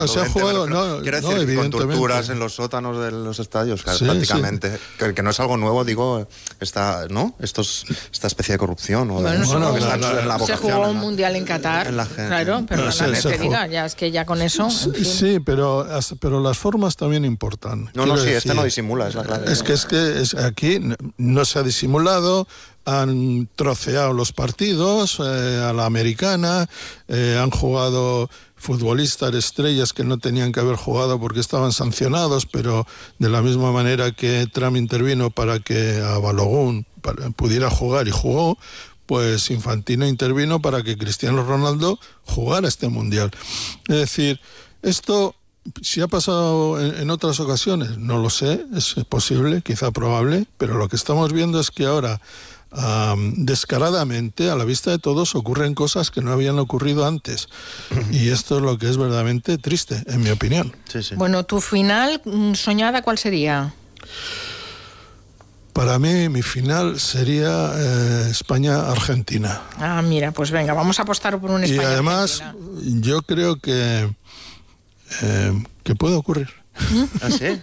Se ha jugado, quiero decir, con torturas en los sótanos de los estadios, sí, prácticamente. Sí. Que no es algo nuevo, digo, esta especie de corrupción. En la se jugó un mundial en Qatar, claro, pero te diga, ya es que ya con eso... Sí, pero las formas también importan. Este no disimula, es la clave. Es que aquí no se ha disimulado, han troceado los partidos a la americana, han jugado futbolistas estrellas que no tenían que haber jugado porque estaban sancionados, pero de la misma manera que Trump intervino para que a Balogun pudiera jugar y jugó, pues Infantino intervino para que Cristiano Ronaldo jugara este mundial. Es decir, esto, si ha pasado en otras ocasiones, no lo sé, es posible, quizá probable, pero lo que estamos viendo es que ahora descaradamente, a la vista de todos, ocurren cosas que no habían ocurrido antes. Y esto es lo que es verdaderamente triste, en mi opinión. Sí. Bueno, ¿tu final soñada cuál sería? Para mí, mi final sería España-Argentina. Mira, pues venga, vamos a apostar por un España-Argentina. Y además, yo creo que puede ocurrir. ¿Ah, sí?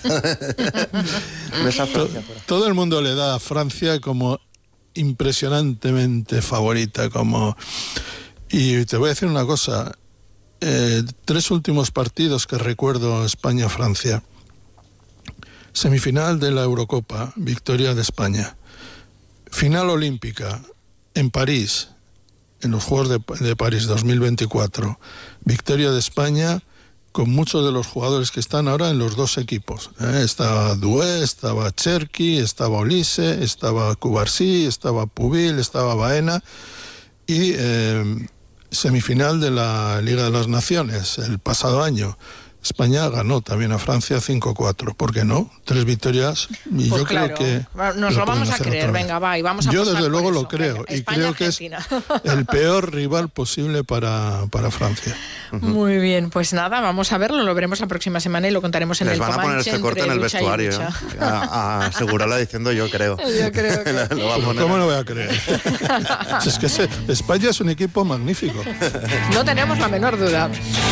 Todo el mundo le da a Francia como impresionantemente favorita, y te voy a decir una cosa, 3 últimos partidos que recuerdo, España-Francia, semifinal de la Eurocopa, victoria de España, final olímpica en París, en los Juegos de París 2024, victoria de España con muchos de los jugadores que están ahora en los 2 equipos. Estaba Doué, estaba Cherki, estaba Olise, estaba Cubarsí, estaba Pubil, estaba Baena, y semifinal de la Liga de las Naciones el pasado año. España ganó también a Francia 5-4. ¿Por qué no? 3 victorias y pues yo claro, creo que nos lo vamos a creer. Venga, va, y vamos a yo desde luego eso. Lo creo. Venga, y España, creo que Argentina. Es el peor rival posible para Francia. Muy bien, pues nada, vamos a verlo. Lo veremos la próxima semana y lo contaremos en el Comanche. Les van a poner este corte en el vestuario. A asegurarla diciendo yo creo. Yo creo que... ¿Cómo lo voy a creer? Es que España es un equipo magnífico. No tenemos la menor duda.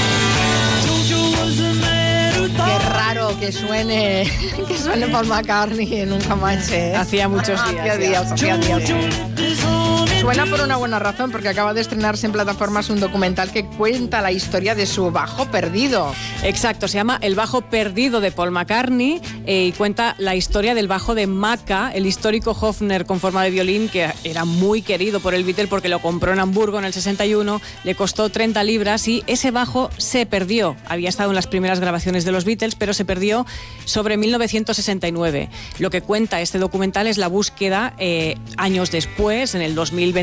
Qué raro que suene Paul McCartney en un Comanche. Hacía muchos días. Hacía días. Suena por una buena razón, porque acaba de estrenarse en plataformas un documental que cuenta la historia de su bajo perdido. Exacto, se llama El bajo perdido de Paul McCartney y cuenta la historia del bajo de Macca, el histórico Hofner con forma de violín que era muy querido por el Beatle porque lo compró en Hamburgo en el 61, le costó 30 libras y ese bajo se perdió. Había estado en las primeras grabaciones de los Beatles, pero se perdió sobre 1969. Lo que cuenta este documental es la búsqueda años después, en el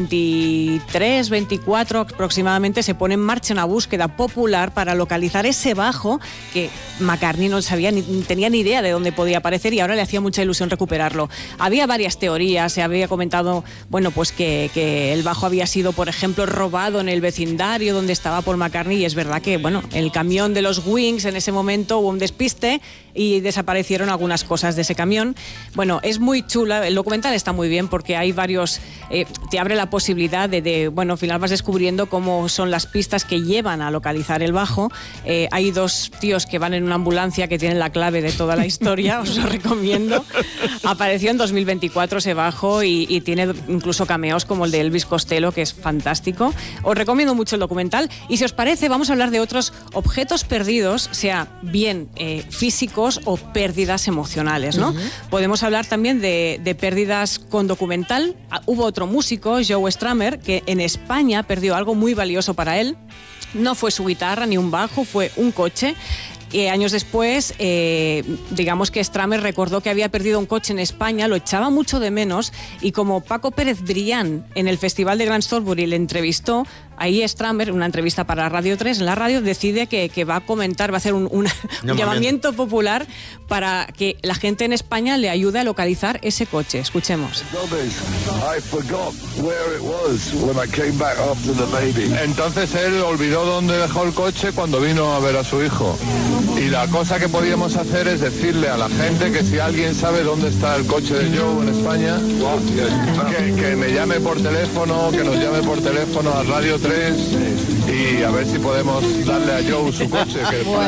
2023, 24 aproximadamente, se pone en marcha una búsqueda popular para localizar ese bajo que McCartney no sabía ni tenía ni idea de dónde podía aparecer y ahora le hacía mucha ilusión recuperarlo. Había varias teorías, se había comentado, bueno, pues que el bajo había sido, por ejemplo, robado en el vecindario donde estaba Paul McCartney y es verdad que, bueno, el camión de los Wings en ese momento hubo un despiste y desaparecieron algunas cosas de ese camión. Bueno, es muy chula, el documental está muy bien porque hay varios, te abre la posibilidad bueno, al final vas descubriendo cómo son las pistas que llevan a localizar el bajo. Hay 2 tíos que van en una ambulancia que tienen la clave de toda la historia, os lo recomiendo. Apareció en 2024 ese bajo y tiene incluso cameos como el de Elvis Costello, que es fantástico. Os recomiendo mucho el documental y si os parece vamos a hablar de otros objetos perdidos, sea bien físicos o pérdidas emocionales, ¿no? Podemos hablar también de pérdidas con documental. Hubo otro músico, Joe Strummer, que en España perdió algo muy valioso para él. No fue su guitarra ni un bajo, fue un coche. Años después, digamos que Strummer recordó que había perdido un coche en España, lo echaba mucho de menos y como Paco Pérez Brián en el Festival de Grand Stolbury le entrevistó, ahí Strummer, una entrevista para Radio 3, en la radio decide que va a comentar, va a hacer un llamamiento popular para que la gente en España le ayude a localizar ese coche. Escuchemos. Entonces él olvidó dónde dejó el coche cuando vino a ver a su hijo. Y la cosa que podíamos hacer es decirle a la gente que si alguien sabe dónde está el coche de Joe en España, que me llame por teléfono, que nos llame por teléfono a Radio 3 3 y a ver si podemos darle a Joe su coche, que